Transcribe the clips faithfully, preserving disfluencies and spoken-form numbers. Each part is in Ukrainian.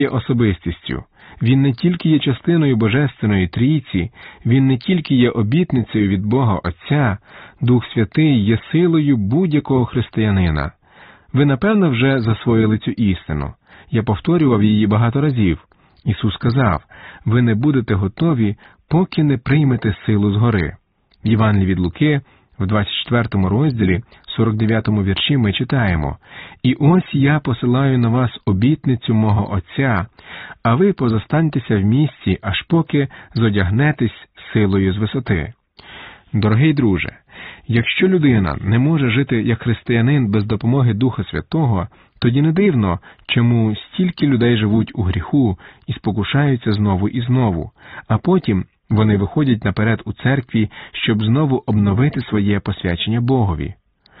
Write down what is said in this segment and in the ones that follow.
є особистістю. Він не тільки є частиною Божественної Трійці, Він не тільки є обітницею від Бога Отця, Дух Святий є силою будь-якого християнина. Ви, напевно, вже засвоїли цю істину. Я повторював її багато разів. Ісус сказав: «Ви не будете готові, поки не приймете силу згори». В Євангелії від Луки, в двадцять четвертому розділі, сорок дев'ятому вірші ми читаємо: «І ось я посилаю на вас обітницю мого Отця, а ви позостаньтеся в місті, аж поки зодягнетесь силою з висоти». Дорогий друже, якщо людина не може жити як християнин без допомоги Духа Святого, тоді не дивно, чому стільки людей живуть у гріху і спокушаються знову і знову, а потім вони виходять наперед у церкві, щоб знову обновити своє посвячення Богові.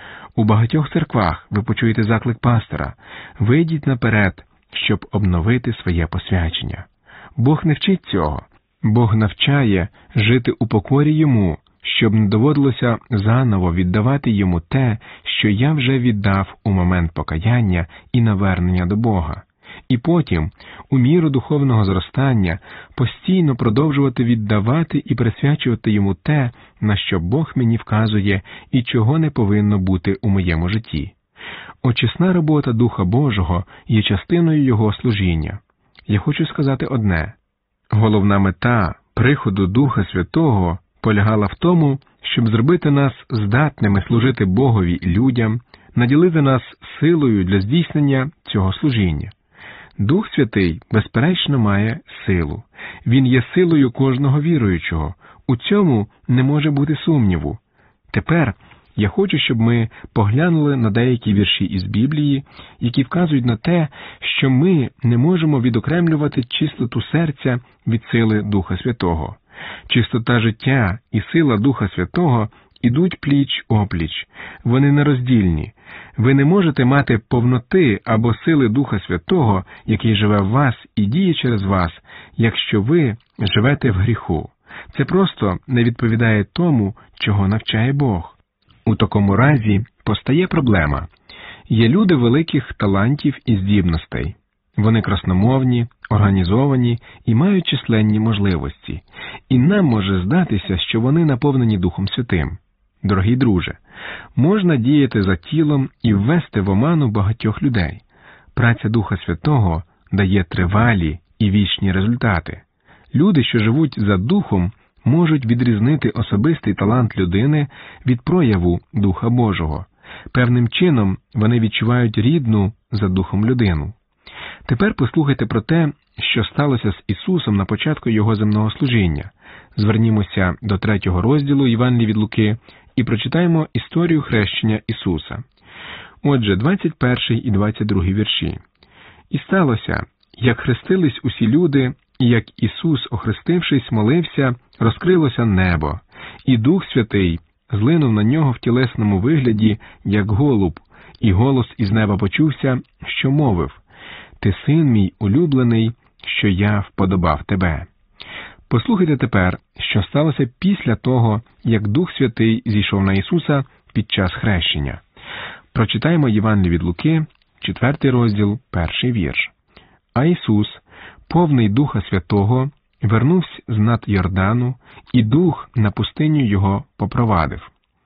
У багатьох церквах ви почуєте заклик пастора: «Вийдіть наперед, щоб обновити своє посвячення». Бог не вчить цього. Бог навчає жити у покорі Йому, щоб не доводилося заново віддавати Йому те, що я вже віддав у момент покаяння і навернення до Бога. І потім, у міру духовного зростання, постійно продовжувати віддавати і присвячувати Йому те, на що Бог мені вказує і чого не повинно бути у моєму житті. Очисна робота Духа Божого є частиною Його служіння. Я хочу сказати одне. Головна мета приходу Духа Святого полягала в тому, щоб зробити нас здатними служити Богові і людям, наділити нас силою для здійснення цього служіння. Дух Святий, безперечно, має силу. Він є силою кожного віруючого. У цьому не може бути сумніву. Тепер я хочу, щоб ми поглянули на деякі вірші із Біблії, які вказують на те, що ми не можемо відокремлювати чистоту серця від сили Духа Святого. Чистота життя і сила Духа Святого ідуть пліч-опліч. Вони нероздільні. Ви не можете мати повноти або сили Духа Святого, який живе в вас і діє через вас, якщо ви живете в гріху. Це просто не відповідає тому, чого навчає Бог. У такому разі постає проблема. Є люди великих талантів і здібностей. Вони красномовні, організовані і мають численні можливості. І нам може здатися, що вони наповнені Духом Святим. Дорогий друже, можна діяти за тілом і ввести в оману багатьох людей. Праця Духа Святого дає тривалі і вічні результати. Люди, що живуть за Духом, можуть відрізнити особистий талант людини від прояву Духа Божого. Певним чином вони відчувають рідну за Духом людину. Тепер послухайте про те, що сталося з Ісусом на початку Його земного служіння. Звернімося до третього розділу Євангелії від Луки і прочитаємо історію хрещення Ісуса. Отже, двадцять перший і двадцять другий вірші. «І сталося, як хрестились усі люди, і як Ісус, охрестившись, молився, розкрилося небо, і Дух Святий злинув на нього в тілесному вигляді, як голуб, і голос із неба почувся, що мовив: «Ти син мій улюблений, що я вподобав тебе». Послухайте тепер, що сталося після того, як Дух Святий зійшов на Ісуса під час хрещення. Прочитаємо Євангеліє від Луки, четвертий розділ, перший вірш. «А Ісус, повний Духа Святого, вернувся з над Йордану, і Дух на пустиню його попровадив».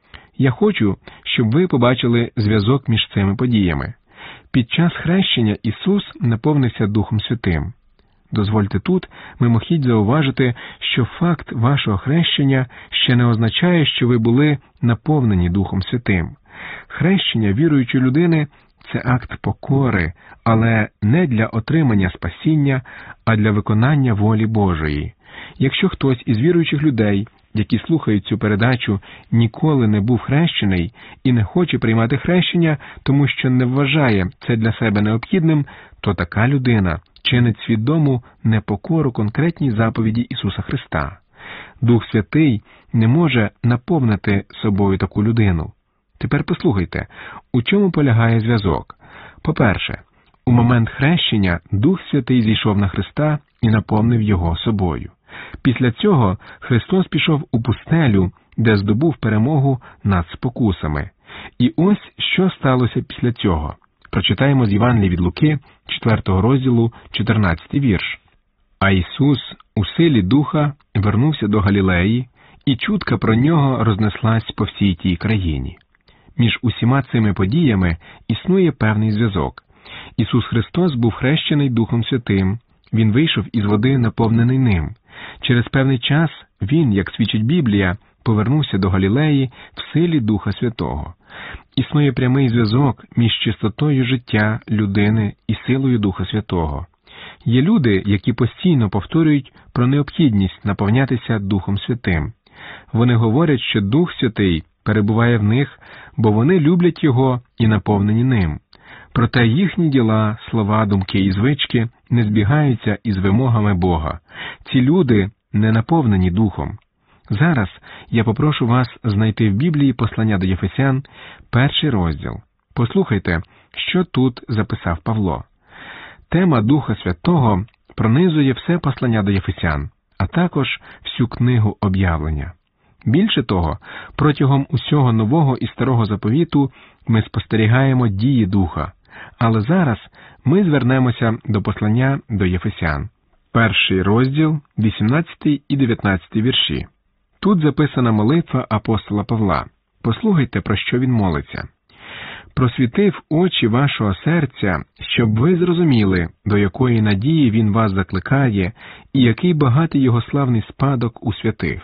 Я хочу, щоб ви побачили зв'язок між цими подіями. Під час хрещення Ісус наповнився Духом Святим. Дозвольте тут мимохідь зауважити, що факт вашого хрещення ще не означає, що ви були наповнені Духом Святим. Хрещення віруючої людини – це акт покори, але не для отримання спасіння, а для виконання волі Божої. Якщо хтось із віруючих людей, які слухають цю передачу, ніколи не був хрещений і не хоче приймати хрещення, тому що не вважає це для себе необхідним, то така людина чинить свідому непокору конкретній заповіді Ісуса Христа. Дух Святий не може наповнити собою таку людину. Тепер послухайте, у чому полягає зв'язок. По-перше, у момент хрещення Дух Святий зійшов на Христа і наповнив його собою. Після цього Христос пішов у пустелю, де здобув перемогу над спокусами. І ось що сталося після цього. Прочитаємо з Євангелія від Луки, четвертого розділу, чотирнадцятий вірш. А Ісус у силі Духа вернувся до Галілеї, і чутка про нього рознеслась по всій тій країні. Між усіма цими подіями існує певний зв'язок. Ісус Христос був хрещений Духом Святим, Він вийшов із води, наповнений ним. Через певний час Він, як свідчить Біблія, повернувся до Галілеї в силі Духа Святого. Існує прямий зв'язок між чистотою життя людини і силою Духа Святого. Є люди, які постійно повторюють про необхідність наповнятися Духом Святим. Вони говорять, що Дух Святий перебуває в них, бо вони люблять Його і наповнені ним. Проте їхні діла, слова, думки і звички не збігаються із вимогами Бога. Ці люди не наповнені Духом. Зараз я попрошу вас знайти в Біблії послання до Єфесян, перший розділ. Послухайте, що тут записав Павло. Тема Духа Святого пронизує все послання до Єфесян, а також всю книгу Об'явлення. Більше того, протягом усього Нового і Старого Заповіту ми спостерігаємо дії Духа. Але зараз ми звернемося до послання до Єфесян. Перший розділ, вісімнадцятий і дев'ятнадцятий вірші. Тут записана молитва апостола Павла. Послухайте, про що він молиться. «Просвітив очі вашого серця, щоб ви зрозуміли, до якої надії він вас закликає, і який багатий його славний спадок у святих».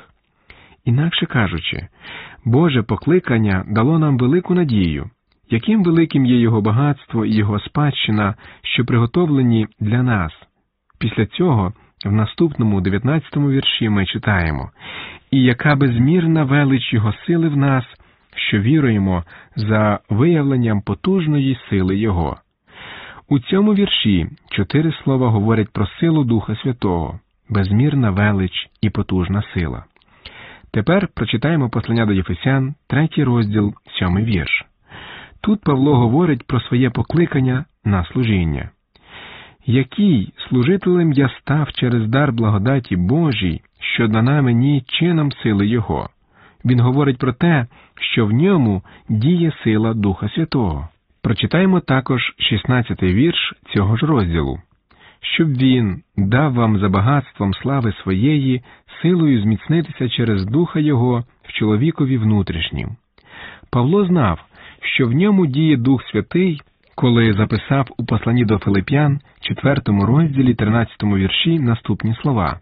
Інакше кажучи, Боже покликання дало нам велику надію. Яким великим є його багатство і його спадщина, що приготовлені для нас. Після цього, в наступному дев'ятнадцятому вірші ми читаємо: «І яка безмірна велич його сили в нас, що віруємо за виявленням потужної сили його». У цьому вірші чотири слова говорять про силу Духа Святого, безмірна велич і потужна сила. Тепер прочитаємо послання до Єфесян, третій розділ, сьомий вірш. Тут Павло говорить про своє покликання на служіння. «Який служителем я став через дар благодаті Божій, що дана мені чином сили Його». Він говорить про те, що в ньому діє сила Духа Святого. Прочитаємо також шістнадцятий вірш цього ж розділу. «Щоб він дав вам за багатством слави своєї, силою зміцнитися через Духа Його в чоловікові внутрішнім». Павло знав, що в ньому діє Дух Святий, коли записав у посланні до Филип'ян, четвертому розділі, тринадцятому вірші наступні слова: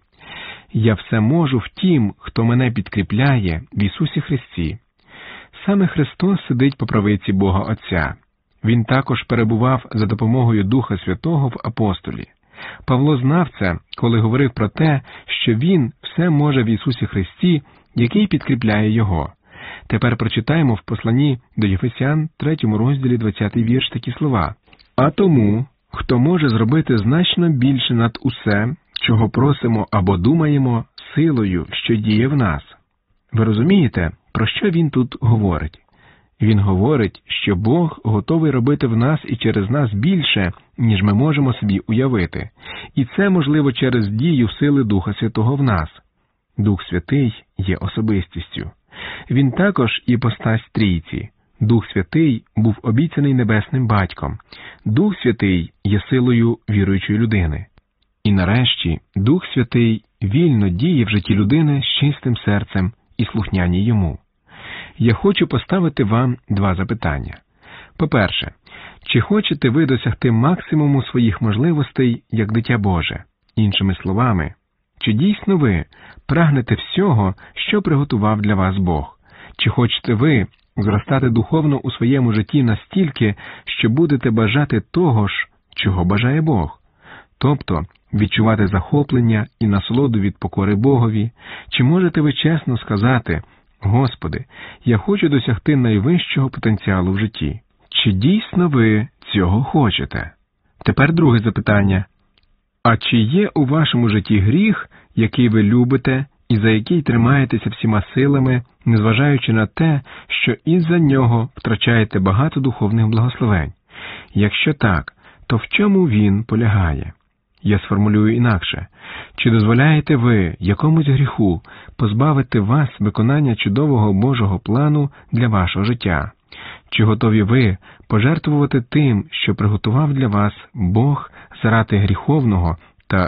«Я все можу в тім, хто мене підкріпляє в Ісусі Христі». Саме Христос сидить по правиці Бога Отця. Він також перебував за допомогою Духа Святого в апостолі. Павло знав це, коли говорив про те, що він все може в Ісусі Христі, який підкріпляє Його. Тепер прочитаємо в посланні до Єфесян, третьому розділі, двадцятий вірш такі слова: «А тому, хто може зробити значно більше над усе, чого просимо або думаємо, силою, що діє в нас». Ви розумієте, про що він тут говорить? Він говорить, що Бог готовий робити в нас і через нас більше, ніж ми можемо собі уявити. І це можливо через дію сили Духа Святого в нас. Дух Святий є особистістю. Він також іпостась Трійці. Дух Святий був обіцяний Небесним Батьком. Дух Святий є силою віруючої людини. І нарешті Дух Святий вільно діє в житті людини з чистим серцем і слухняні йому. Я хочу поставити вам два запитання. По-перше, чи хочете ви досягти максимуму своїх можливостей як дитя Боже? Іншими словами, чи дійсно ви прагнете всього, що приготував для вас Бог? Чи хочете ви зростати духовно у своєму житті настільки, що будете бажати того ж, чого бажає Бог? Тобто, відчувати захоплення і насолоду від покори Богові? Чи можете ви чесно сказати: «Господи, я хочу досягти найвищого потенціалу в житті»? Чи дійсно ви цього хочете? Тепер друге запитання. А чи є у вашому житті гріх, який ви любите і за який тримаєтеся всіма силами, незважаючи на те, що із-за нього втрачаєте багато духовних благословень? Якщо так, то в чому він полягає? Я сформулюю інакше. Чи дозволяєте ви якомусь гріху позбавити вас виконання чудового Божого плану для вашого життя? Чи готові ви пожертвувати тим, що приготував для вас Бог заради гріховного